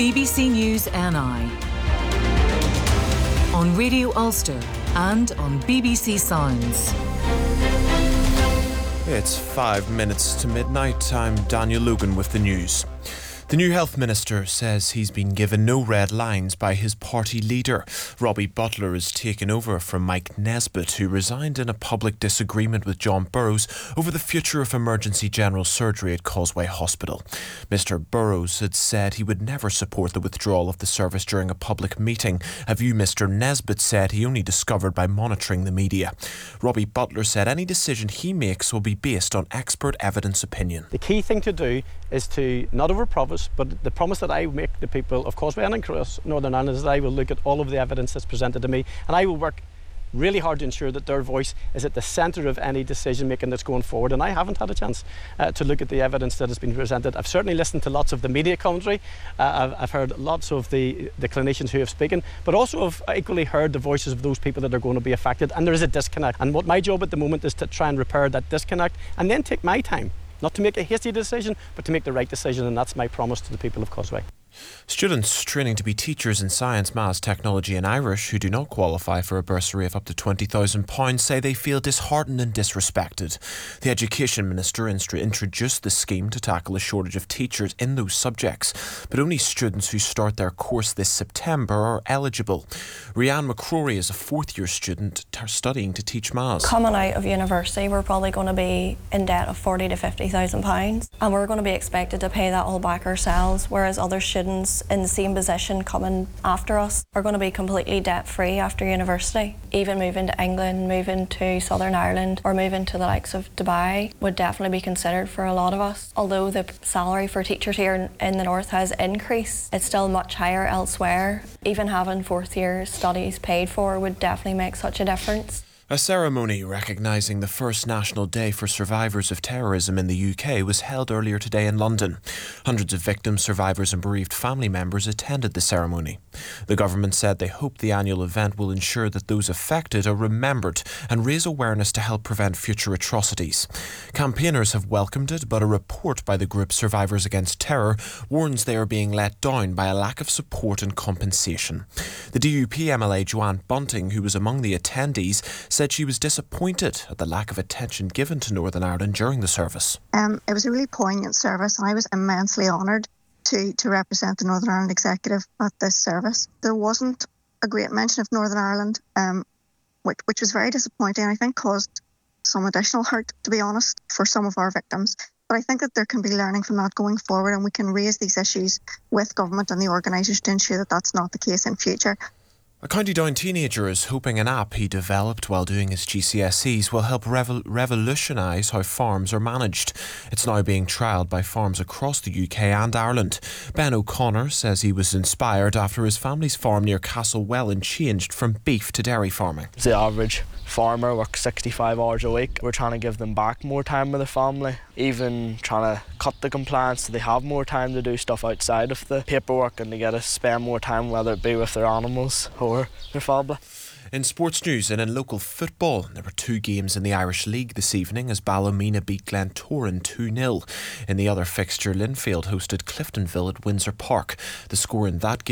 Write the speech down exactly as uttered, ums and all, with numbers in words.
B B C News N I on Radio Ulster and on B B C Sounds. It's five minutes to midnight. I'm Daniel Logan with the news. The new health minister says he's been given no red lines by his party leader. Robbie Butler has taken over from Mike Nesbitt, who resigned in a public disagreement with John Burrows over the future of emergency general surgery at Causeway Hospital. Mister Burrows had said he would never support the withdrawal of the service during a public meeting, a view Mister Nesbitt said he only discovered by monitoring the media. Robbie Butler said any decision he makes will be based on expert evidence opinion. The key thing to do is to not overpromise, but the promise that I make the people of Causeway and across Northern Ireland is that I will look at all of the evidence that's presented to me, and I will work really hard to ensure that their voice is at the centre of any decision making that's going forward. And I haven't had a chance uh, to look at the evidence that has been presented. I've certainly listened to lots of the media commentary. Uh, I've, I've heard lots of the, the clinicians who have spoken, but also have equally heard the voices of those people that are going to be affected. And there is a disconnect. And what my job at the moment is to try and repair that disconnect and then take my time. Not to make a hasty decision, but to make the right decision, and that's my promise to the people of Causeway. Students training to be teachers in science, maths, technology and Irish who do not qualify for a bursary of up to twenty thousand pounds say they feel disheartened and disrespected. The Education Minister introduced the scheme to tackle a shortage of teachers in those subjects, but only students who start their course this September are eligible. Rianne McCrory is a fourth year student t- studying to teach maths. Coming out of university, we're probably going to be in debt of forty to fifty thousand pounds, and we're going to be expected to pay that all back ourselves, whereas other students in the same position coming after us are going to be completely debt-free after university. Even moving to England, moving to Southern Ireland or moving to the likes of Dubai would definitely be considered for a lot of us. Although the salary for teachers here in the north has increased, it's still much higher elsewhere. Even having fourth year studies paid for would definitely make such a difference. A ceremony recognising the first National Day for Survivors of Terrorism in the U K was held earlier today in London. Hundreds of victims, survivors and bereaved family members attended the ceremony. The government said they hope the annual event will ensure that those affected are remembered and raise awareness to help prevent future atrocities. Campaigners have welcomed it, but a report by the group Survivors Against Terror warns they are being let down by a lack of support and compensation. The D U P M L A Joanne Bunting, who was among the attendees, said she was disappointed at the lack of attention given to Northern Ireland during the service. Um, it was a really poignant service, and I was immensely honoured to, to represent the Northern Ireland Executive at this service. There wasn't a great mention of Northern Ireland, um, which, which was very disappointing, and I think caused some additional hurt, to be honest, for some of our victims. But I think that there can be learning from that going forward, and we can raise these issues with government and the organisers to ensure that that's not the case in future. A County Down teenager is hoping an app he developed while doing his G C S Es will help revol- revolutionise how farms are managed. It's now being trialled by farms across the U K and Ireland. Ben O'Connor says he was inspired after his family's farm near Castlewellan changed from beef to dairy farming. The average farmer works sixty-five hours a week. We're trying to give them back more time with their family, even trying to cut the compliance so they have more time to do stuff outside of the paperwork and to get to spend more time, whether it be with their animals or their family. In sports news and in local football, there were two games in the Irish League this evening as Ballymena beat Glentoran two nil. In the other fixture, Linfield hosted Cliftonville at Windsor Park. The score in that game